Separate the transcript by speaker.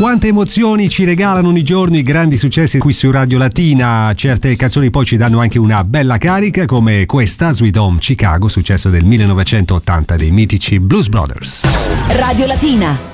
Speaker 1: Quante emozioni ci regalano ogni giorno i grandi successi qui su Radio Latina. Certe canzoni poi ci danno anche una bella carica, come questa, Sweet Home Chicago, successo del 1980 dei mitici Blues Brothers.
Speaker 2: Radio Latina.